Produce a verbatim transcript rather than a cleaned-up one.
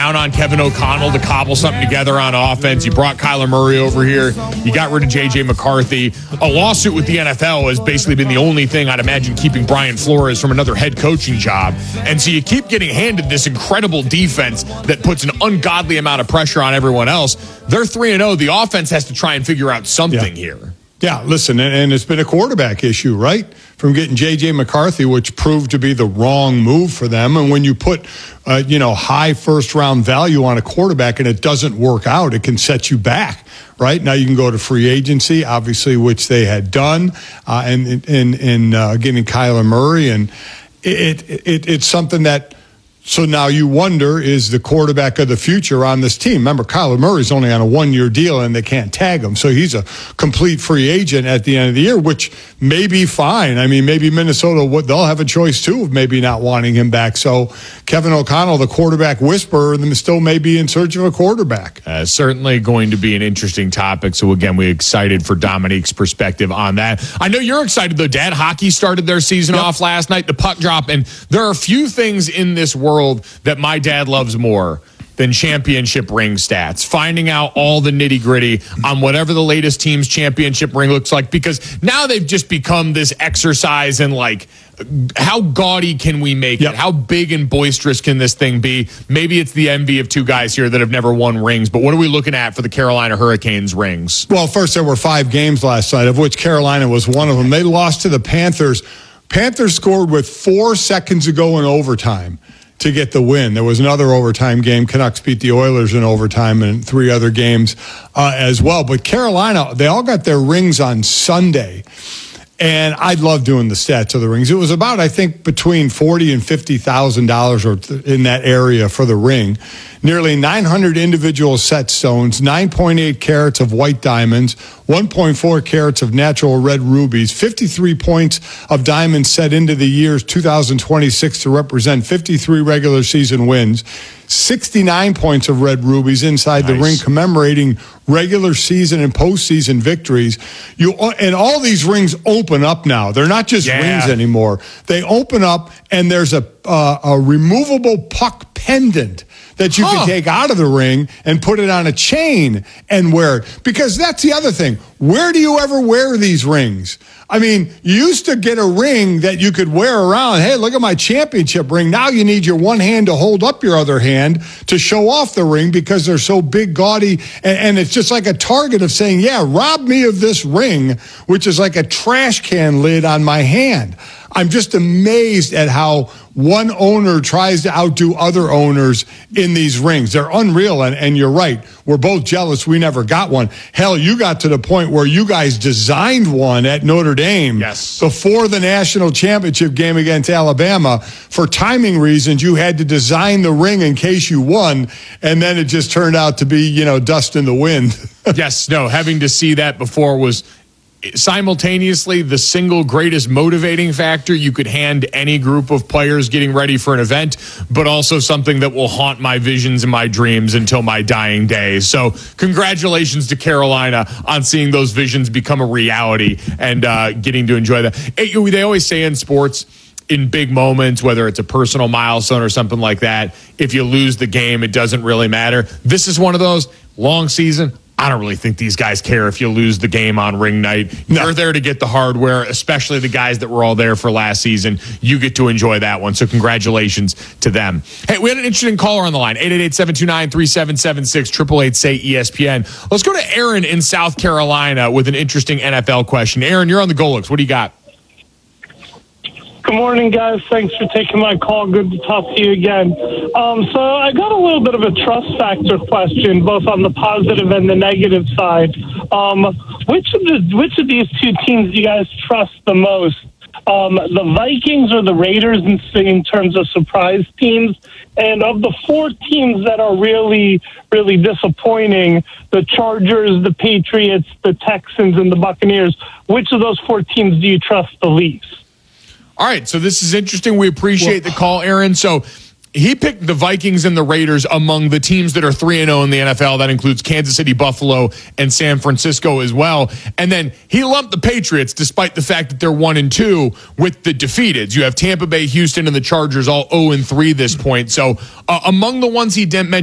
down on Kevin O'Connell to cobble something together on offense. You brought Kyler Murray over here. You got rid of J J McCarthy. A lawsuit with the N F L has basically been the only thing I'd imagine keeping Brian Flores from another head coaching job. And so you keep getting handed this incredible defense that puts an ungodly amount of pressure on everyone else. They're three and oh. The offense has to try and figure out something yeah. here. Yeah, listen, and, and it's been a quarterback issue, right? From getting J J McCarthy, which proved to be the wrong move for them. And when you put, uh, you know, high first-round value on a quarterback and it doesn't work out, it can set you back, right? Now you can go to free agency, obviously, which they had done, uh, and in in uh, getting Kyler Murray. And it, it, it it's something that, so now you wonder, is the quarterback of the future on this team? Remember, Kyler Murray's only on a one-year deal, and they can't tag him. So he's a complete free agent at the end of the year, which may be fine. I mean, maybe Minnesota, they'll have a choice, too, of maybe not wanting him back. So Kevin O'Connell, the quarterback whisperer, still may be in search of a quarterback. Uh, certainly going to be an interesting topic. So, again, we're excited for Dominique's perspective on that. I know you're excited, though, Dad. Hockey started their season yep. off last night, the puck drop, and there are a few things in this world that my dad loves more than championship ring stats, finding out all the nitty gritty on whatever the latest team's championship ring looks like, because now they've just become this exercise in like, how gaudy can we make yep. it? How big and boisterous can this thing be? Maybe it's the envy of two guys here that have never won rings, but what are we looking at for the Carolina Hurricanes rings? Well, first, there were five games last night, of which Carolina was one of them. They lost to the Panthers. Panthers scored with four seconds to go in overtime to get the win. There was another overtime game. Canucks beat the Oilers in overtime and three other games uh, as well. But Carolina, they all got their rings on Sunday. And I love doing the stats of the rings. It was about, I think, between forty thousand dollars and fifty thousand dollars or th- in that area for the ring. Nearly nine hundred individual set stones, nine point eight carats of white diamonds, one point four carats of natural red rubies, fifty-three points of diamonds set into the years two thousand twenty-six to represent fifty-three regular season wins, sixty-nine points of red rubies inside nice. the ring commemorating regular season and postseason victories. You and all these rings open up now. They're not just yeah. rings anymore. They open up, and there's a uh, a removable puck pendant that you huh. can take out of the ring and put it on a chain and wear it. Because that's the other thing. Where do you ever wear these rings? I mean, you used to get a ring that you could wear around. Hey, look at my championship ring. Now you need your one hand to hold up your other hand to show off the ring because they're so big, gaudy, and, and it's just like a target of saying, yeah, rob me of this ring, which is like a trash can lid on my hand. I'm just amazed at how one owner tries to outdo other owners in these rings. They're unreal, and, and you're right. We're both jealous we never got one. Hell, you got to the point where you guys designed one at Notre Dame yes. before the national championship game against Alabama. For timing reasons, you had to design the ring in case you won, and then it just turned out to be, you know, dust in the wind. yes, no, having to see that before was simultaneously the single greatest motivating factor you could hand any group of players getting ready for an event, but also something that will haunt my visions and my dreams until my dying days. So congratulations to Carolina on seeing those visions become a reality and uh, getting to enjoy that. They always say in sports, in big moments, whether it's a personal milestone or something like that, if you lose the game, it doesn't really matter. This is one of those. Long season, I don't really think these guys care if you lose the game on ring night. No. You're there to get the hardware, especially the guys that were all there for last season. You get to enjoy that one, so congratulations to them. Hey, we had an interesting caller on the line, eight eight eight, seven two nine, three seven seven six, eight eight eight, say E S P N. Let's go to Aaron in South Carolina with an interesting N F L question. Aaron, you're on the Golix. What do you got? Good morning, guys. Thanks for taking my call. Good to talk to you again. Um, so I got a little bit of a trust factor question, both on the positive and the negative side. Um, which of the which of these two teams do you guys trust the most? Um, the Vikings or the Raiders in, in terms of surprise teams? And of the four teams that are really, really disappointing, the Chargers, the Patriots, the Texans, and the Buccaneers, which of those four teams do you trust the least? All right, so this is interesting. We appreciate the call, Aaron. So he picked the Vikings and the Raiders among the teams that are three and oh in the N F L. That includes Kansas City, Buffalo, and San Francisco as well. And then he lumped the Patriots, despite the fact that they're one and two, with the defeateds. You have Tampa Bay, Houston, and the Chargers all oh and three this point. So uh, among the ones he didn't mention,